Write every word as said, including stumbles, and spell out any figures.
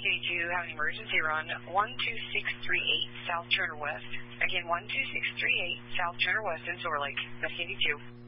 eighty-two, have an emergency run, one two six three eight South Turner West. Again, one two six three eight South Turner West in Soar Lake, Mesquite eighty-two.